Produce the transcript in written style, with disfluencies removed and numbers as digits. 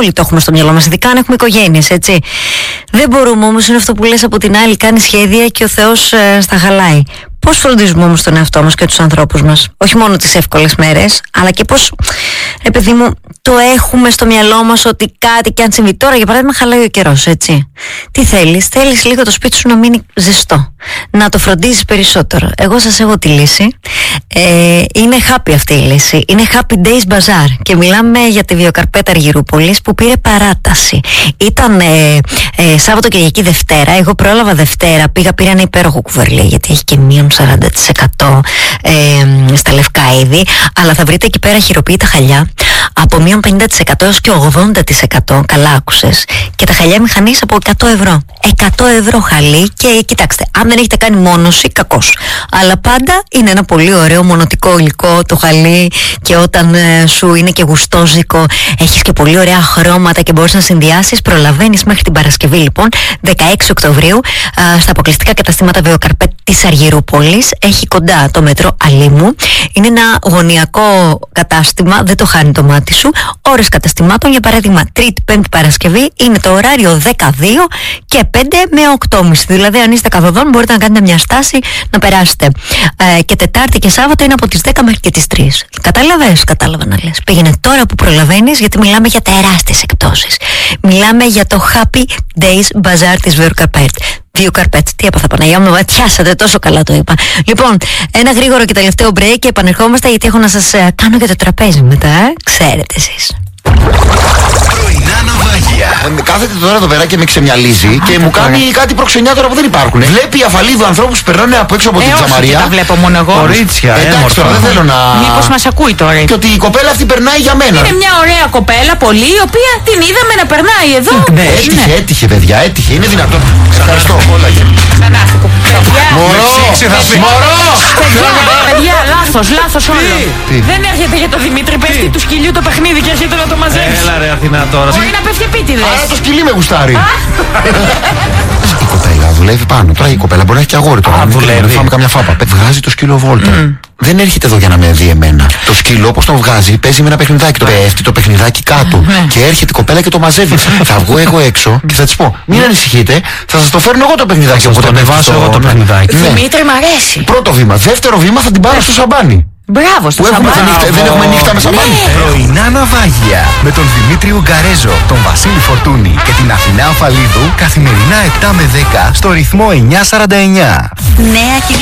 Όλοι το έχουμε στο μυαλό μας, ειδικά αν έχουμε οικογένειες, έτσι. Δεν μπορούμε όμως, είναι αυτό που λες, από την άλλη κάνει σχέδια και ο Θεός στα χαλάει. Πώς φροντίζουμε όμως τον εαυτό μας και τους ανθρώπους μας? Όχι μόνο τις εύκολες μέρες, αλλά και πώς, ρε παιδί μου, το έχουμε στο μυαλό μας ότι κάτι και αν συμβεί τώρα, για παράδειγμα, χαλάει ο καιρός, έτσι. Τι θέλεις? Θέλεις λίγο το σπίτι σου να μείνει ζεστό, να το φροντίζεις περισσότερο. Εγώ σας έχω τη λύση. Είναι happy αυτή η λύση. Είναι Happy Days Bazaar και μιλάμε για τη βιοκαρπέτα Αργυρούπολης που πήρε παράταση. Ήταν Σάββατο, Κυριακή, Δευτέρα. Εγώ πρόλαβα Δευτέρα, πήρα ένα υπέροχο κουβερλί, γιατί έχει και μείον 40% στα λευκά είδη, αλλά θα βρείτε εκεί πέρα χειροποίητα χαλιά από μείον 50% έως και 80%. Καλά άκουσες. Και τα χαλιά μηχανής από 100 ευρώ. 100 ευρώ χαλί. Και κοιτάξτε, αν δεν έχετε κάνει μόνωση, κακός. Αλλά πάντα είναι ένα πολύ ωραίο μονοτικό υλικό το χαλί, και όταν σου είναι και γουστόζικο, έχεις και πολύ ωραία χρώματα και μπορείς να συνδυάσεις. Προλαβαίνεις μέχρι την Παρασκευή, λοιπόν, 16 Οκτωβρίου, στα αποκλειστικά καταστήματα Βιοκαρπέτ της Αργυρούπολης. Έχει κοντά το μετρό Αλήμου. Είναι ένα γωνιακό κατάστημα, δεν το χάνει το μάτι σου. Ώρες καταστημάτων, για παράδειγμα, Τρίτη, Πέμπτη, Παρασκευή, είναι το ωράριο 12 και 5 με 8.30. Δηλαδή, αν είστε καθοδόν, μπορείτε να κάνετε μια στάση να περάσετε. Και Τετάρτη και Σάββατο είναι από τις 10 μέχρι και τις 3. Κατάλαβες? Κατάλαβα να λες. Πήγαινε τώρα που προλαβαίνεις, γιατί μιλάμε για τεράστιες εκπτώσεις. Μιλάμε για το Happy Days Bazaar της Βιοκαρπέτ. Βιοκαρπέτ, τι έπαθα, Παναγιά μου, ματιάσατε, τόσο καλά το είπα. Λοιπόν, ένα γρήγορο και τελευταίο break και επανερχόμαστε, γιατί έχω να σας κάνω και το τραπέζι μετά, ξέρετε εσείς. Πρωινά ναυάγια. Κάθεται τώρα εδώ πέρα και με ξεμιαλίζει και μου κάνει κάτι προξενιά τώρα που δεν υπάρχουν. Βλέπει αφαλίδου ανθρώπους που περνάνε από έξω από την Τζαμαρία. Τα βλέπω μόνο εγώ. Κορίτσια, εντάξει τώρα, δεν θέλω να. Μήπως μας ακούει τώρα? Και ότι η κοπέλα αυτή περνάει για μένα. Είναι μια ωραία κοπέλα, πολύ, η οποία την είδαμε να περνάει εδώ. Έτυχε, παιδιά, έτυχε. Είναι δυνατόν. Ευχαριστώ. Ξανάστηκε. Μωρό! Παιδιά, λάθος όλο. Δεν έρχεται για το Δημήτρη, πέφτει του σκυλιού το παιχνίδι και έρχεται να το μαζέψει. Έλα ρε Αθηνά τώρα. Μπορεί να πέφτει επίτηδες. Άρα το σκυλί με γουστάρει. Η κοπέλα δουλεύει πάνω. Τώρα η κοπέλα μπορεί να έχει και αγόρι τώρα. δουλεύει. Φάμε καμιά φάπα. Βγάζει το σκύλο βόλτα. Δεν έρχεται εδώ για να με δει εμένα. Το σκύλο, όπως τον βγάζει, παίζει με ένα παιχνιδάκι. Το πέφτει το παιχνιδάκι κάτω. Και έρχεται η κοπέλα και το μαζεύει. Θα βγω εγώ έξω και θα της πω: μην ανησυχείτε, θα σας το φέρνω εγώ το παιχνιδάκι. Θα σας το ανεβάσω εγώ το παιχνιδάκι. Δημήτρη, μ' αρέσει. Πρώτο βήμα. Δεύτερο βήμα θα την πάρω στο σαμπάνι. Μπράβο, στο σαμπάνι. Δεν έχουμε νύχτα με σαμπάνι. Πρωινά ναυάγια με τον Δημήτρη Ουγκαρέζο, τον Βασίλη Φορτούνη και την Αθηνά Αφαλίδου, καθημερινά 7 με 10 στο ρυθμό 949. Νέα